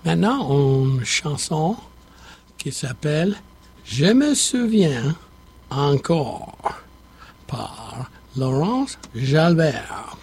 Maintenant, une chanson qui s'appelle Je me souviens encore par Laurence Jalbert.